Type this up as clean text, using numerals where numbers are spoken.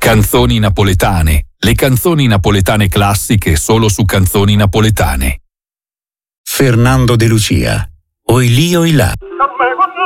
Canzoni napoletane. Le canzoni napoletane classiche solo su Canzoni Napoletane. Fernando De Lucia. Oi lì oi là.